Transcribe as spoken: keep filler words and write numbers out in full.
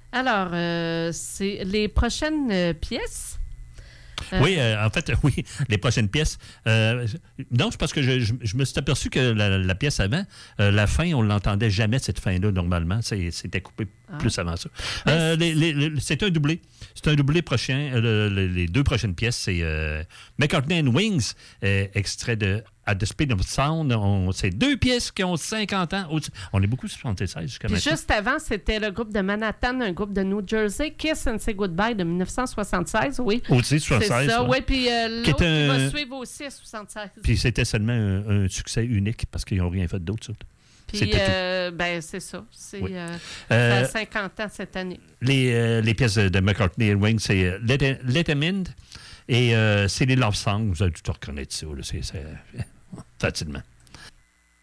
Alors, euh, c'est les prochaines euh, pièces. Euh, oui, euh, en fait, oui, les prochaines pièces. Euh, non, c'est parce que je, je, je me suis aperçu que la, la pièce avant, euh, la fin, on ne l'entendait jamais, cette fin-là, normalement. C'est, c'était coupé ah. plus avant ça. Euh, les, les, les, c'est un doublé. C'est un doublé prochain. Euh, le, les deux prochaines pièces, c'est euh, McCartney and Wings, euh, extrait de At the Speed of Sound. On, c'est deux pièces qui ont cinquante ans. On est beaucoup sur soixante-seize jusqu'à Puis maintenant. juste avant, c'était le groupe de Manhattan, un groupe de New Jersey, Kiss and Say Goodbye de dix-neuf cent soixante-seize, oui. Aussi, soixante-seize. C'est ça, ouais. oui. Puis euh, l'autre, un... il va suivre aussi à soixante-seize. Puis c'était seulement un, un succès unique parce qu'ils n'ont rien fait d'autre, ça. Puis, euh, ben, c'est ça. C'est oui. euh, euh, ça a cinquante ans cette année. Les, euh, les pièces de McCartney and Wings, c'est Let, Let Em In et euh, c'est les Love Songs. Vous allez tout reconnaître ça, là. C'est, c'est, facilement.